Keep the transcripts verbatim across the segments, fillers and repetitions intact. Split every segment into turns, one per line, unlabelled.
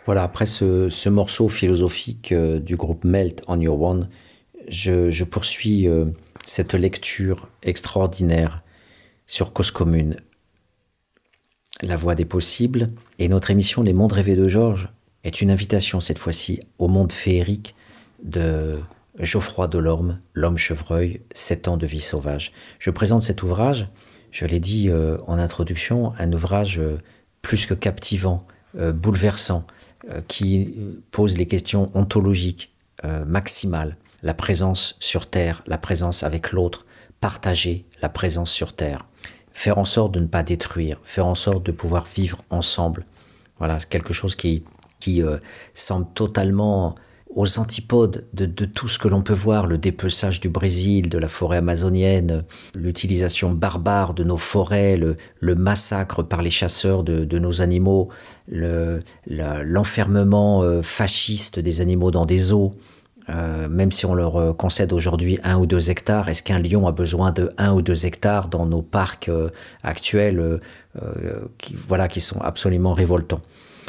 Voilà, après ce, ce morceau philosophique euh, du groupe Melt on Your One, je, je poursuis euh, cette lecture extraordinaire sur Cause Commune, la voie des possibles. Et notre émission Les Mondes rêvés de Georges est une invitation cette fois-ci au monde féerique de Geoffroy Delorme, L'Homme Chevreuil, Sept ans de vie sauvage. Je présente cet ouvrage, je l'ai dit euh, en introduction, un ouvrage euh, plus que captivant, euh, bouleversant, euh, qui pose les questions ontologiques euh, maximales. La présence sur Terre, la présence avec l'autre, partager la présence sur Terre. Faire en sorte de ne pas détruire, faire en sorte de pouvoir vivre ensemble. Voilà, c'est quelque chose qui, qui euh, semble totalement aux antipodes de, de tout ce que l'on peut voir, le dépeçage du Brésil, de la forêt amazonienne, l'utilisation barbare de nos forêts, le, le massacre par les chasseurs de, de nos animaux, le, la, l'enfermement euh, fasciste des animaux dans des zoos. Euh, même si on leur concède aujourd'hui un ou deux hectares, est-ce qu'un lion a besoin de un ou deux hectares dans nos parcs euh, actuels euh, euh, qui, voilà, qui sont absolument révoltants.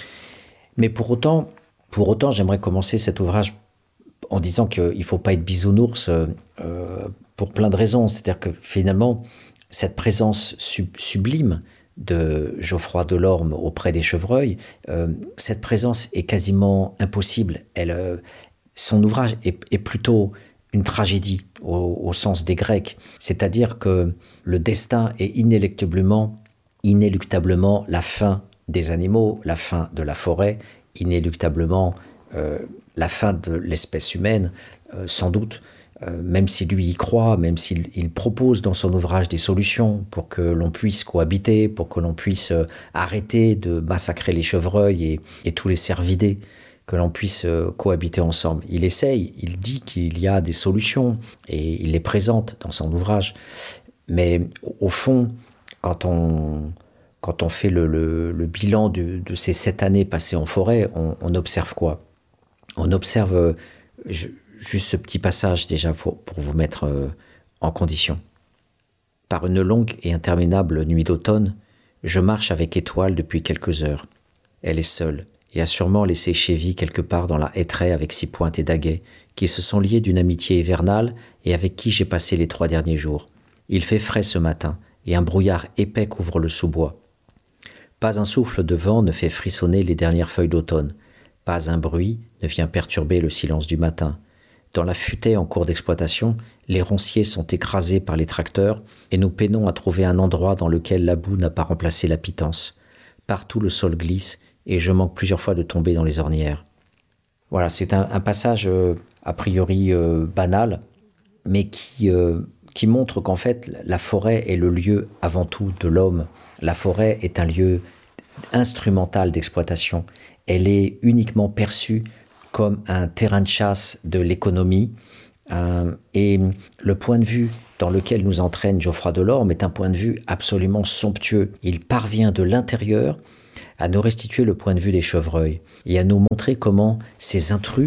Mais pour autant, pour autant, j'aimerais commencer cet ouvrage en disant qu'il ne faut pas être bisounours euh, pour plein de raisons. C'est-à-dire que finalement, cette présence sub- sublime de Geoffroy Delorme auprès des chevreuils, euh, cette présence est quasiment impossible. Elle... Euh, Son ouvrage est, est plutôt une tragédie au, au sens des Grecs, c'est-à-dire que le destin est inéluctablement, inéluctablement la fin des animaux, la fin de la forêt, inéluctablement euh, la fin de l'espèce humaine, euh, sans doute, euh, même si lui y croit, même s'il il propose dans son ouvrage des solutions pour que l'on puisse cohabiter, pour que l'on puisse euh, arrêter de massacrer les chevreuils et, et tous les cervidés, que l'on puisse cohabiter ensemble. Il essaye, il dit qu'il y a des solutions et il les présente dans son ouvrage. Mais au fond, quand on, quand on fait le, le, le bilan de, de ces sept années passées en forêt, on, on observe quoi ? On observe je, juste ce petit passage déjà pour, pour vous mettre en condition. Par une longue et interminable nuit d'automne, je marche avec Étoile depuis quelques heures. Elle est seule et a sûrement laissé Chévy quelque part dans la hêtraie avec Six-Pointes et Daguet, qui se sont liés d'une amitié hivernale et avec qui j'ai passé les trois derniers jours. Il fait frais ce matin, et un brouillard épais couvre le sous-bois. Pas un souffle de vent ne fait frissonner les dernières feuilles d'automne. Pas un bruit ne vient perturber le silence du matin. Dans la futaie en cours d'exploitation, les ronciers sont écrasés par les tracteurs et nous peinons à trouver un endroit dans lequel la boue n'a pas remplacé la pitance. Partout le sol glisse, et je manque plusieurs fois de tomber dans les ornières. Voilà, c'est un, un passage euh, a priori euh, banal, mais qui, euh, qui montre qu'en fait, la forêt est le lieu avant tout de l'homme. La forêt est un lieu instrumental d'exploitation. Elle est uniquement perçue comme un terrain de chasse de l'économie. Euh, et le point de vue dans lequel nous entraîne Geoffroy Delorme est un point de vue absolument somptueux. Il parvient de l'intérieur à nous restituer le point de vue des chevreuils et à nous montrer comment ces intrus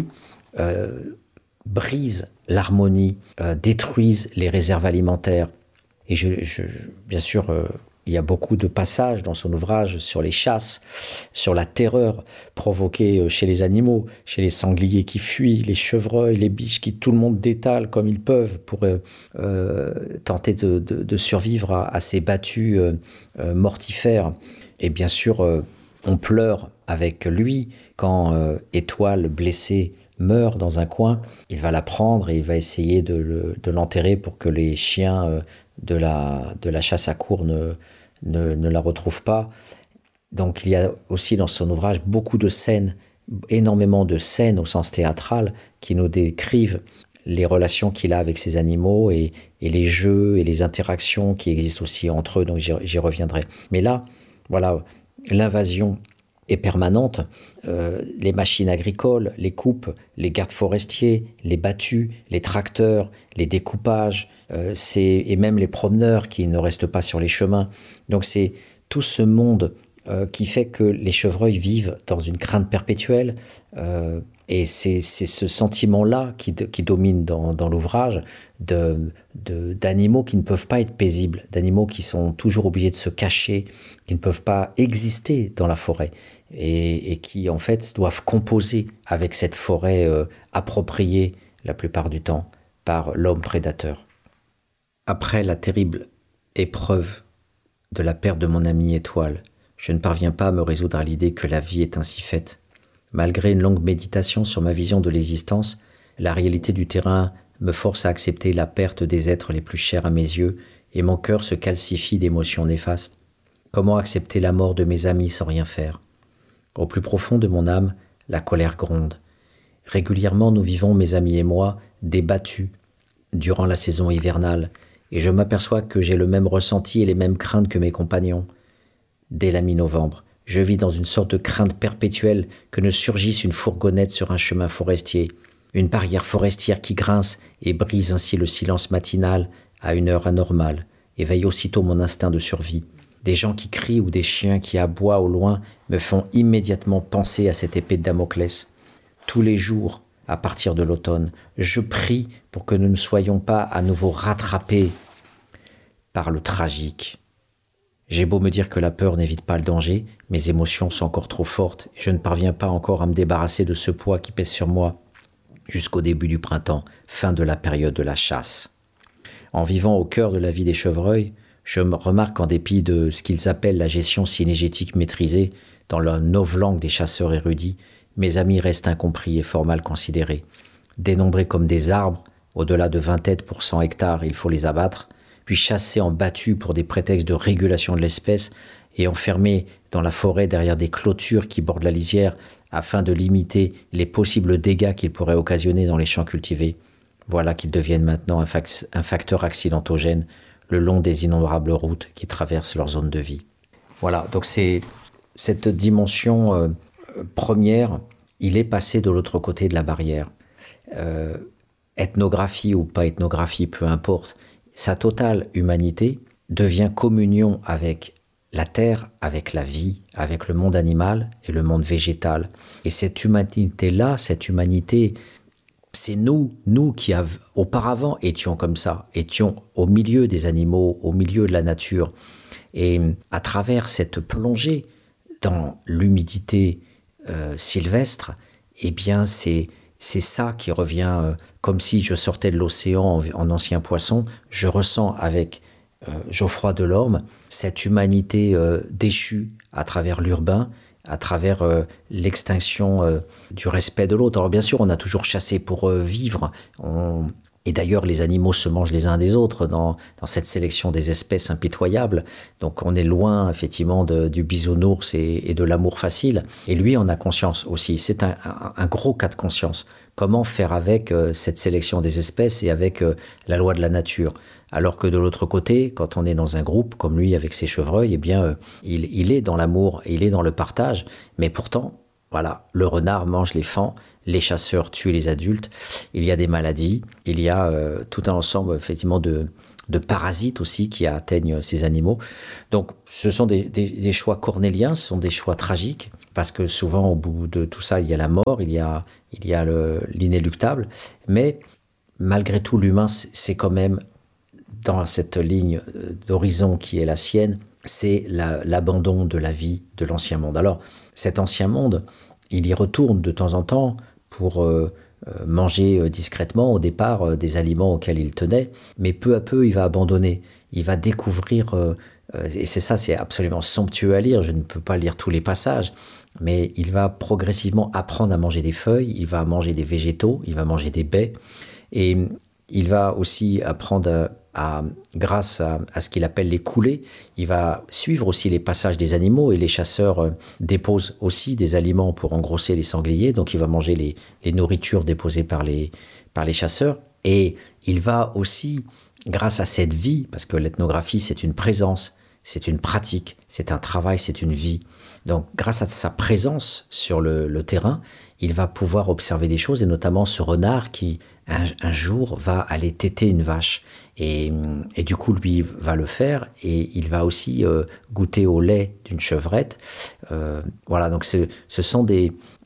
euh, brisent l'harmonie, euh, détruisent les réserves alimentaires. Et je, je, bien sûr, euh, il y a beaucoup de passages dans son ouvrage sur les chasses, sur la terreur provoquée chez les animaux, chez les sangliers qui fuient, les chevreuils, les biches qui tout le monde détale comme ils peuvent pour euh, euh, tenter de, de, de survivre à, à ces battues euh, euh, mortifères. Et bien sûr, euh, on pleure avec lui quand euh, Étoile, blessée, meurt dans un coin. Il va la prendre et il va essayer de, le, de l'enterrer pour que les chiens euh, de, la, de la chasse à courre ne, ne, ne la retrouvent pas. Donc il y a aussi dans son ouvrage beaucoup de scènes, énormément de scènes au sens théâtral qui nous décrivent les relations qu'il a avec ses animaux et, et les jeux et les interactions qui existent aussi entre eux. Donc j'y, j'y reviendrai. Mais là, voilà, l'invasion est permanente. Euh, les machines agricoles, les coupes, les gardes forestiers, les battues, les tracteurs, les découpages, euh, c'est, et même les promeneurs qui ne restent pas sur les chemins. Donc c'est tout ce monde euh, qui fait que les chevreuils vivent dans une crainte perpétuelle, euh, Et c'est, c'est ce sentiment-là qui, qui domine dans, dans l'ouvrage, de, de, d'animaux qui ne peuvent pas être paisibles, d'animaux qui sont toujours obligés de se cacher, qui ne peuvent pas exister dans la forêt, et, et qui en fait doivent composer avec cette forêt euh, appropriée la plupart du temps par l'homme prédateur. Après la terrible épreuve de la perte de mon amie Étoile, je ne parviens pas à me résoudre à l'idée que la vie est ainsi faite. Malgré une longue méditation sur ma vision de l'existence, la réalité du terrain me force à accepter la perte des êtres les plus chers à mes yeux et mon cœur se calcifie d'émotions néfastes. Comment accepter la mort de mes amis sans rien faire ? Au plus profond de mon âme, la colère gronde. Régulièrement, nous vivons, mes amis et moi, des battues durant la saison hivernale et je m'aperçois que j'ai le même ressenti et les mêmes craintes que mes compagnons. Dès la mi-novembre, je vis dans une sorte de crainte perpétuelle que ne surgisse une fourgonnette sur un chemin forestier, une barrière forestière qui grince et brise ainsi le silence matinal à une heure anormale, éveille aussitôt mon instinct de survie. Des gens qui crient ou des chiens qui aboient au loin me font immédiatement penser à cette épée de Damoclès. Tous les jours, à partir de l'automne, je prie pour que nous ne soyons pas à nouveau rattrapés par le tragique. J'ai beau me dire que la peur n'évite pas le danger, mes émotions sont encore trop fortes et je ne parviens pas encore à me débarrasser de ce poids qui pèse sur moi jusqu'au début du printemps, fin de la période de la chasse. En vivant au cœur de la vie des chevreuils, je me remarque qu'en dépit de ce qu'ils appellent la gestion synégétique maîtrisée, dans la novlangue des chasseurs érudits, mes amis restent incompris et fort mal considérés. Dénombrés comme des arbres, au-delà de vingt têtes pour cent hectares, il faut les abattre, puis chassés en battus pour des prétextes de régulation de l'espèce et enfermés dans la forêt derrière des clôtures qui bordent la lisière afin de limiter les possibles dégâts qu'ils pourraient occasionner dans les champs cultivés. Voilà qu'ils deviennent maintenant un, fac- un facteur accidentogène le long des innombrables routes qui traversent leur zone de vie. Voilà, donc c'est cette dimension euh, première, il est passé de l'autre côté de la barrière. Euh, ethnographie ou pas ethnographie, peu importe, sa totale humanité devient communion avec la terre, avec la vie, avec le monde animal et le monde végétal. Et cette humanité-là, cette humanité, c'est nous, nous qui av- auparavant étions comme ça, étions au milieu des animaux, au milieu de la nature. Et à travers cette plongée dans l'humidité euh, sylvestre, eh bien c'est c'est ça qui revient euh, comme si je sortais de l'océan en, en ancien poisson. Je ressens avec euh, Geoffroy Delorme cette humanité euh, déchue à travers l'urbain, à travers euh, l'extinction euh, du respect de l'autre. Alors bien sûr, on a toujours chassé pour euh, vivre. On... Et d'ailleurs, les animaux se mangent les uns des autres dans, dans cette sélection des espèces impitoyable. Donc on est loin, effectivement, de, du bisounours et, et de l'amour facile. Et lui en a conscience aussi. C'est un, un, un gros cas de conscience. Comment faire avec euh, cette sélection des espèces et avec euh, la loi de la nature ? Alors que de l'autre côté, quand on est dans un groupe, comme lui avec ses chevreuils, eh bien, euh, il, il est dans l'amour, il est dans le partage. Mais pourtant, voilà, le renard mange les faons, les chasseurs tuent les adultes, il y a des maladies, il y a euh, tout un ensemble effectivement de, de parasites aussi qui atteignent ces animaux. Donc ce sont des, des, des choix cornéliens, ce sont des choix tragiques, parce que souvent au bout de tout ça, il y a la mort, il y a, il y a le, l'inéluctable, mais malgré tout, l'humain, c'est quand même, dans cette ligne d'horizon qui est la sienne, c'est la, l'abandon de la vie de l'ancien monde. Alors, cet ancien monde, il y retourne de temps en temps pour euh, manger euh, discrètement au départ euh, des aliments auxquels il tenait, mais peu à peu il va abandonner, il va découvrir, euh, euh, et c'est ça, c'est absolument somptueux à lire, je ne peux pas lire tous les passages, mais il va progressivement apprendre à manger des feuilles, il va manger des végétaux, il va manger des baies, et il va aussi apprendre à À, grâce à, à ce qu'il appelle les coulées, il va suivre aussi les passages des animaux et les chasseurs euh, déposent aussi des aliments pour engrosser les sangliers, donc il va manger les, les nourritures déposées par les, par les chasseurs et il va aussi, grâce à cette vie, parce que l'ethnographie c'est une présence, c'est une pratique, c'est un travail, c'est une vie, donc grâce à sa présence sur le, le terrain, il va pouvoir observer des choses et notamment ce renard qui un, un jour va aller téter une vache. Et, et du coup, lui va le faire et il va aussi euh, goûter au lait d'une chevrette. Euh, voilà, donc ce sont des,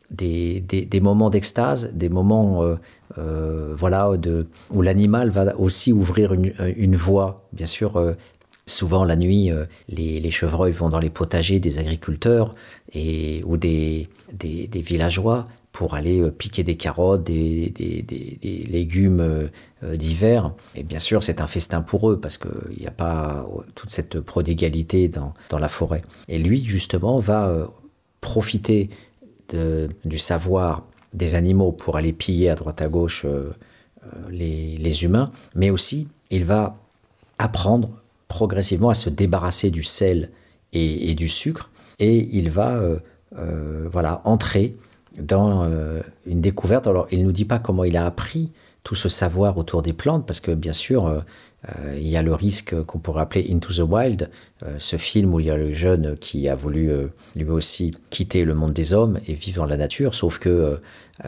des, des, des moments d'extase, des moments euh, euh, voilà, de, où l'animal va aussi ouvrir une, une voie. Bien sûr, euh, souvent la nuit, euh, les, les chevreuils vont dans les potagers des agriculteurs et, ou des, des, des villageois pour aller euh, piquer des carottes, des, des, des, des légumes euh, d'hiver. Et bien sûr, c'est un festin pour eux parce qu'il n'y a pas toute cette prodigalité dans, dans la forêt. Et lui, justement, va euh, profiter de, du savoir des animaux pour aller piller à droite à gauche euh, les, les humains, mais aussi il va apprendre progressivement à se débarrasser du sel et, et du sucre, et il va euh, euh, voilà, entrer dans euh, une découverte. Alors, il ne nous dit pas comment il a appris tout ce savoir autour des plantes, parce que bien sûr, euh, euh, il y a le risque qu'on pourrait appeler Into the Wild, euh, ce film où il y a le jeune qui a voulu euh, lui aussi quitter le monde des hommes et vivre dans la nature, sauf que euh,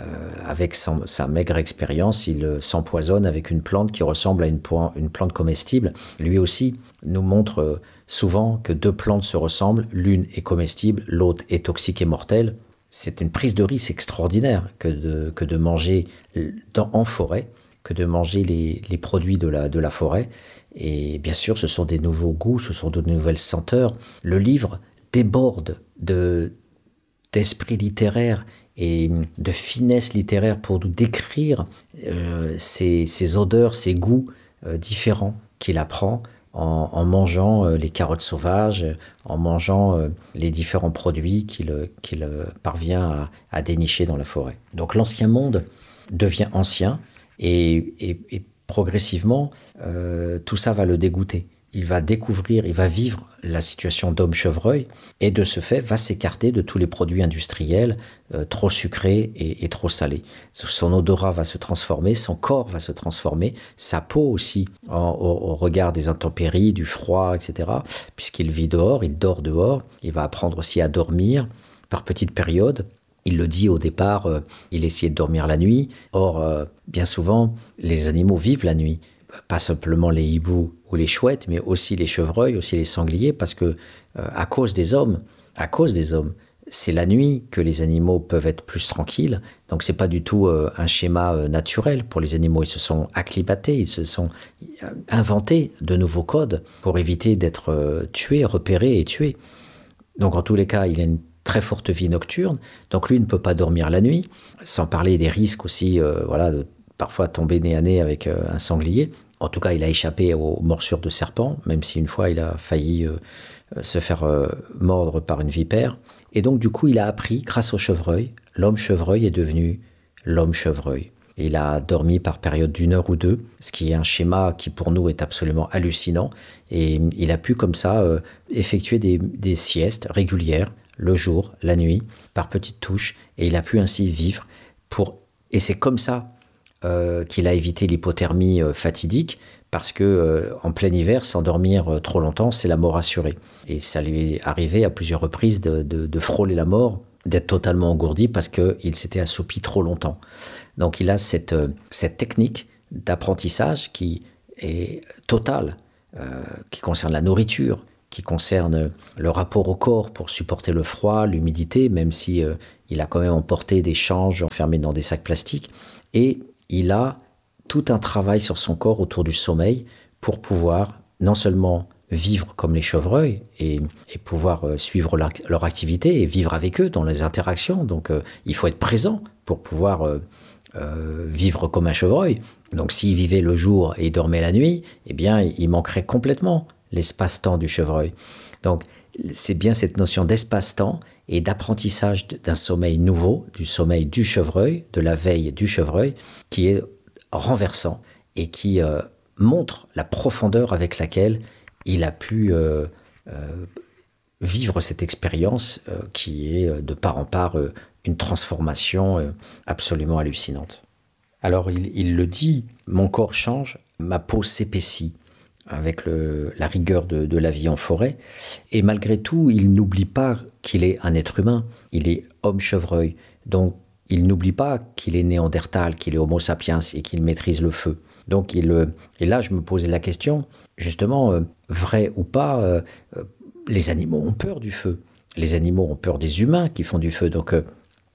avec son, sa maigre expérience, il euh, s'empoisonne avec une plante qui ressemble à une, une plante comestible. Lui aussi nous montre euh, souvent que deux plantes se ressemblent, l'une est comestible, l'autre est toxique et mortelle. C'est une prise de risque extraordinaire que de, que de manger dans, en forêt, que de manger les, les produits de la, de la forêt. Et bien sûr, ce sont des nouveaux goûts, ce sont de nouvelles senteurs. Le livre déborde de, d'esprit littéraire et de finesse littéraire pour nous décrire euh, ces, ces odeurs, ces goûts euh, différents qu'il apprend en, en mangeant euh, les carottes sauvages, en mangeant euh, les différents produits qu'il, qu'il parvient à, à dénicher dans la forêt. Donc l'ancien monde devient ancien et, et, et progressivement, euh, tout ça va le dégoûter. Il va découvrir, il va vivre la situation d'homme-chevreuil et de ce fait va s'écarter de tous les produits industriels euh, trop sucrés et, et trop salés. Son odorat va se transformer, son corps va se transformer, sa peau aussi en, au, au regard des intempéries, du froid, et cetera. Puisqu'il vit dehors, il dort dehors, il va apprendre aussi à dormir par petites périodes. Il le dit au départ, euh, il essayait de dormir la nuit. Or, euh, bien souvent, les animaux vivent la nuit. Pas simplement les hiboux ou les chouettes, mais aussi les chevreuils, aussi les sangliers, parce que euh, à cause des hommes, à cause des hommes, c'est la nuit que les animaux peuvent être plus tranquilles. Donc c'est pas du tout euh, un schéma euh, naturel pour les animaux. Ils se sont acclimatés, ils se sont inventés de nouveaux codes pour éviter d'être euh, tués, repérés et tués. Donc en tous les cas, il a une très forte vie nocturne. Donc lui ne peut pas dormir la nuit, sans parler des risques aussi, euh, voilà, de parfois tomber nez à nez avec euh, un sanglier. En tout cas, il a échappé aux morsures de serpents, même si une fois il a failli euh, se faire euh, mordre par une vipère. Et donc du coup, il a appris, grâce au chevreuil, l'homme chevreuil est devenu l'homme chevreuil. Il a dormi par période d'une heure ou deux, ce qui est un schéma qui pour nous est absolument hallucinant. Et il a pu comme ça euh, effectuer des, des siestes régulières, le jour, la nuit, par petites touches. Et il a pu ainsi vivre. Pour... Et c'est comme ça Euh, qu'il a évité l'hypothermie euh, fatidique, parce que euh, en plein hiver, s'endormir euh, trop longtemps, c'est la mort assurée. Et ça lui est arrivé à plusieurs reprises de, de, de frôler la mort, d'être totalement engourdi parce qu'il s'était assoupi trop longtemps. Donc il a cette, euh, cette technique d'apprentissage qui est totale, euh, qui concerne la nourriture, qui concerne le rapport au corps pour supporter le froid, l'humidité, même si euh, il a quand même emporté des changes enfermés dans des sacs plastiques. Et il a tout un travail sur son corps autour du sommeil pour pouvoir non seulement vivre comme les chevreuils et, et pouvoir euh, suivre leur, leur activité et vivre avec eux dans les interactions. Donc euh, il faut être présent pour pouvoir euh, euh, vivre comme un chevreuil. Donc s'il vivait le jour et dormait la nuit, eh bien il manquerait complètement l'espace-temps du chevreuil. Donc c'est bien cette notion d'espace-temps et d'apprentissage d'un sommeil nouveau, du sommeil du chevreuil, de la veille du chevreuil, qui est renversant et qui euh, montre la profondeur avec laquelle il a pu euh, euh, vivre cette expérience euh, qui est de part en part euh, une transformation euh, absolument hallucinante. Alors il, il le dit, mon corps change, ma peau s'épaissit avec le, la rigueur de, de la vie en forêt. Et malgré tout, il n'oublie pas qu'il est un être humain. Il est homme-chevreuil. Donc, il n'oublie pas qu'il est néandertal, qu'il est homo sapiens et qu'il maîtrise le feu. Donc, il, et là, je me posais la question, justement, euh, vrai ou pas, euh, euh, les animaux ont peur du feu. Les animaux ont peur des humains qui font du feu. Donc, euh,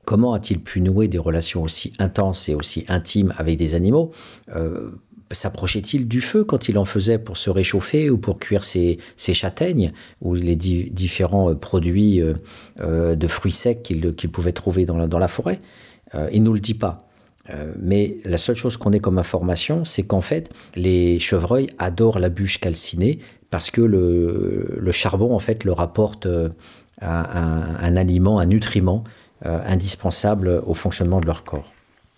Comment a-t-il pu nouer des relations aussi intenses et aussi intimes avec des animaux ? euh, S'approchait-il du feu quand il en faisait pour se réchauffer ou pour cuire ses, ses châtaignes ou les di- différents euh, produits euh, euh, de fruits secs qu'il, qu'il pouvait trouver dans la, dans la forêt ? euh, Il ne nous le dit pas. Euh, mais la seule chose qu'on ait comme information, c'est qu'en fait, les chevreuils adorent la bûche calcinée parce que le, le charbon, en fait, leur apporte euh, un, un, un aliment, un nutriment euh, indispensable au fonctionnement de leur corps.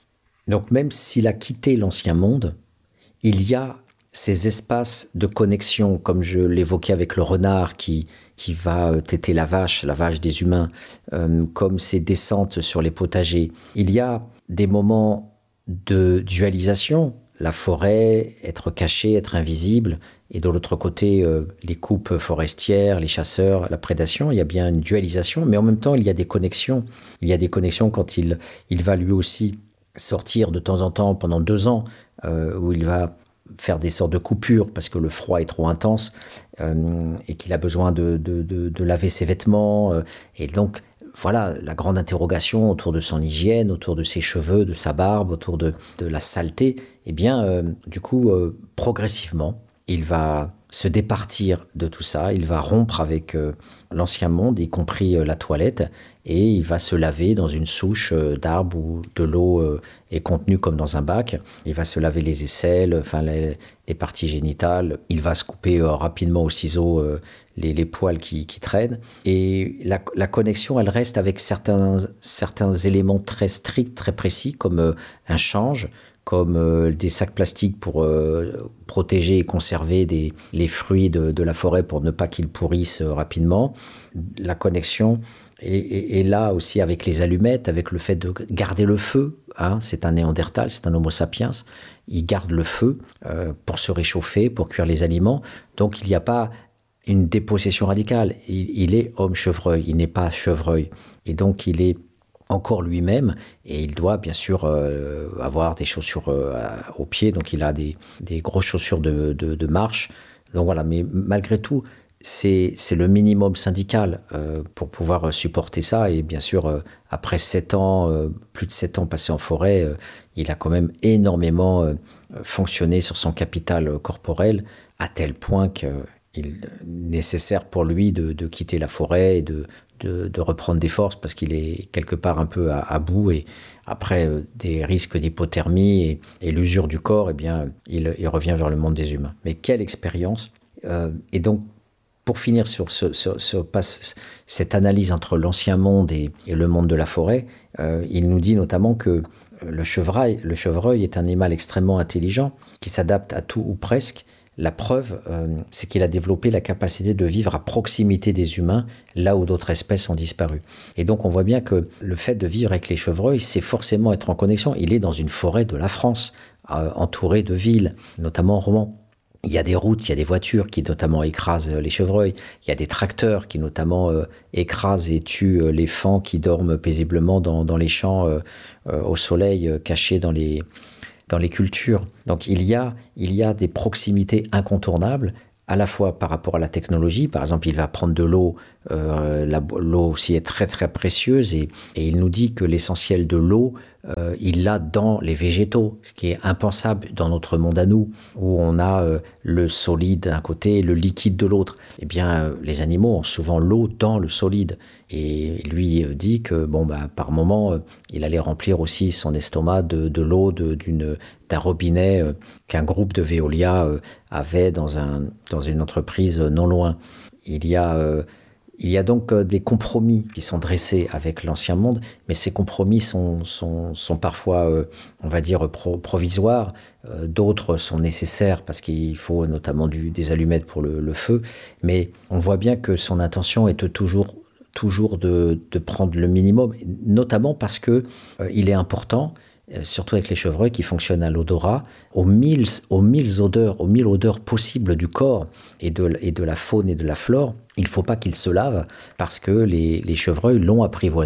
Donc même s'il a quitté l'ancien monde, il y a ces espaces de connexion, comme je l'évoquais avec le renard qui, qui va téter la vache, la vache des humains, euh, comme ces descentes sur les potagers. Il y a des moments de dualisation, la forêt, être caché, être invisible, et de l'autre côté, euh, les coupes forestières, les chasseurs, la prédation. Il y a bien une dualisation, mais en même temps, il y a des connexions. Il y a des connexions quand il, il va lui aussi sortir de temps en temps pendant deux ans, euh, où il va faire des sortes de coupures parce que le froid est trop intense euh, et qu'il a besoin de, de, de, de laver ses vêtements. Euh, et donc, voilà la grande interrogation autour de son hygiène, autour de ses cheveux, de sa barbe, autour de, de la saleté. Eh bien, euh, du coup, euh, progressivement, il va se départir de tout ça, il va rompre avec euh, l'ancien monde, y compris euh, la toilette, et il va se laver dans une souche euh, d'arbre où de l'eau euh, est contenue comme dans un bac. Il va se laver les aisselles, enfin les, les parties génitales. Il va se couper euh, rapidement au ciseau euh, les, les poils qui, qui traînent. Et la, la connexion, elle reste avec certains, certains éléments très stricts, très précis, comme euh, un change, comme euh, des sacs plastiques pour euh, protéger et conserver des, les fruits de, de la forêt pour ne pas qu'ils pourrissent euh, rapidement. La connexion est, est, est là aussi avec les allumettes, avec le fait de garder le feu. Hein. C'est un néandertal, c'est un homo sapiens. Il garde le feu euh, pour se réchauffer, pour cuire les aliments. Donc il n'y a pas une dépossession radicale. Il, il est homme-chevreuil, il n'est pas chevreuil. Et donc il est encore lui-même, et il doit bien sûr euh, avoir des chaussures euh, aux pieds, donc il a des, des grosses chaussures de, de, de marche. Donc voilà, mais malgré tout, c'est, c'est le minimum syndical euh, pour pouvoir supporter ça. Et bien sûr, euh, après sept ans, euh, plus de sept ans passés en forêt, euh, il a quand même énormément euh, fonctionné sur son capital corporel, à tel point qu'il est nécessaire pour lui de, de quitter la forêt et de De, de reprendre des forces parce qu'il est quelque part un peu à, à bout, et après euh, des risques d'hypothermie et, et l'usure du corps, eh bien, il, il revient vers le monde des humains. Mais quelle expérience euh, Et donc, pour finir sur, ce, sur, sur passe, cette analyse entre l'ancien monde et, et le monde de la forêt, euh, il nous dit notamment que le chevreuil, le chevreuil est un animal extrêmement intelligent qui s'adapte à tout ou presque. La preuve, euh, c'est qu'il a développé la capacité de vivre à proximité des humains, là où d'autres espèces ont disparu. Et donc on voit bien que le fait de vivre avec les chevreuils, c'est forcément être en connexion. Il est dans une forêt de la France, euh, entouré de villes, notamment Rouen. Il y a des routes, il y a des voitures qui notamment écrasent les chevreuils. Il y a des tracteurs qui notamment euh, écrasent et tuent euh, les faons qui dorment paisiblement dans, dans les champs euh, euh, au soleil, euh, cachés dans les... dans les cultures. Donc il y a, il y a des proximités incontournables, à la fois par rapport à la technologie. Par exemple, il va prendre de l'eau, euh, la, l'eau aussi est très très précieuse, et, et il nous dit que l'essentiel de l'eau, euh, il l'a dans les végétaux, ce qui est impensable dans notre monde à nous, où on a euh, le solide d'un côté et le liquide de l'autre. Eh bien, euh, les animaux ont souvent l'eau dans le solide. Et lui euh, dit que, bon, bah, par moment, euh, il allait remplir aussi son estomac de, de l'eau de, d'une, d'un robinet euh, qu'un groupe de Veolia euh, avait dans, un, dans une entreprise non loin. Il y a... Euh, Il y a donc des compromis qui sont dressés avec l'ancien monde, mais ces compromis sont, sont, sont parfois, euh, on va dire, pro, provisoires. Euh, d'autres sont nécessaires parce qu'il faut notamment du, des allumettes pour le, le feu. Mais on voit bien que son intention est toujours, toujours de, de prendre le minimum, notamment parce que euh, il est important, surtout avec les chevreuils qui fonctionnent à l'odorat, aux mille, aux mille odeurs, aux mille odeurs possibles du corps et de, et de la faune et de la flore. Il ne faut pas qu'ils se lavent parce que les, les chevreuils l'ont apprivoisé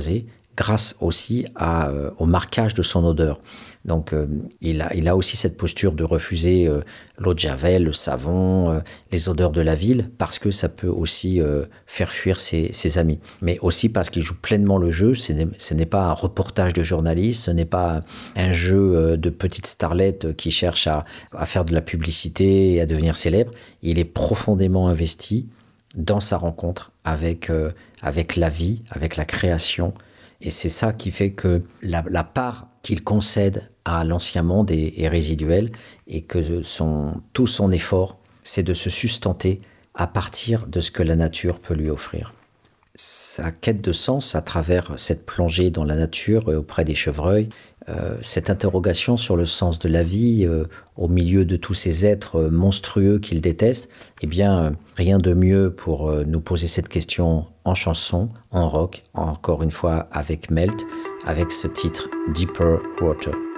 grâce aussi à, euh, au marquage de son odeur. Donc euh, il, a, il a aussi cette posture de refuser euh, l'eau de Javel, le savon, euh, les odeurs de la ville, parce que ça peut aussi euh, faire fuir ses, ses amis. Mais aussi parce qu'il joue pleinement le jeu. Ce n'est, ce n'est pas un reportage de journaliste, ce n'est pas un jeu euh, de petite starlette qui cherche à, à faire de la publicité et à devenir célèbre. Il est profondément investi dans sa rencontre avec, euh, avec la vie, avec la création. Et c'est ça qui fait que la, la part qu'il concède à l'ancien monde est, est résiduelle et que son, tout son effort, c'est de se sustenter à partir de ce que la nature peut lui offrir. Sa quête de sens à travers cette plongée dans la nature auprès des chevreuils, euh, cette interrogation sur le sens de la vie euh, au milieu de tous ces êtres monstrueux qu'il déteste, eh bien, euh, rien de mieux pour euh, nous poser cette question en chanson, en rock, encore une fois avec Melt, avec ce titre Deeper Water.